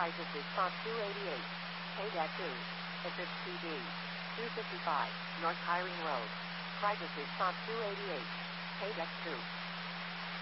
Crisis Response 288. KDEC 2. Assist PD. 255. North Hiring Road. Crisis Response 288. KDEC 2.